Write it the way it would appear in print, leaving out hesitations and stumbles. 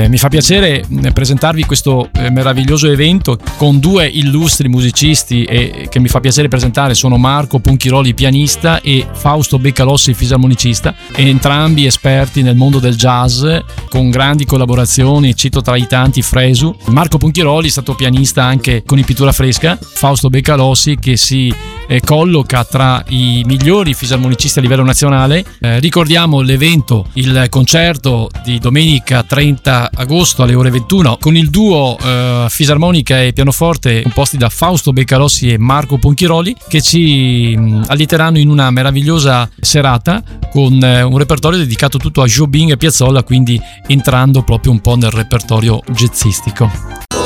Mi fa piacere presentarvi questo meraviglioso evento con due illustri musicisti che mi fa piacere presentare. Sono Marco Ponchiroli, pianista, e Fausto Beccalossi, fisarmonicista, entrambi esperti nel mondo del jazz con grandi collaborazioni. Cito tra i tanti Fresu. Marco Ponchiroli è stato pianista anche con i Pittura Fresca. Fausto Beccalossi che si colloca tra i migliori fisarmonicisti a livello nazionale. Ricordiamo l'evento, il concerto di domenica 30 agosto alle ore 21 con il duo fisarmonica e pianoforte composti da Fausto Beccalossi e Marco Ponchiroli, che ci allieteranno in una meravigliosa serata con un repertorio dedicato tutto a Jobim e Piazzolla, quindi entrando proprio un po' nel repertorio jazzistico.